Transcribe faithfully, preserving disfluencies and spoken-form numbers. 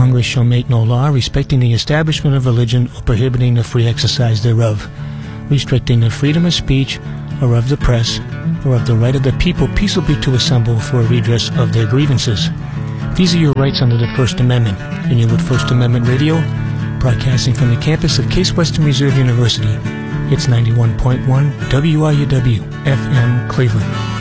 Congress shall make no law respecting the establishment of religion or prohibiting the free exercise thereof, restricting the freedom of speech or of the press, or of the right of the people peaceably to assemble for a redress of their grievances. These are your rights under the First Amendment. And you're with First Amendment Radio, broadcasting from the campus of Case Western Reserve University. It's ninety-one point one W I U W F M Cleveland.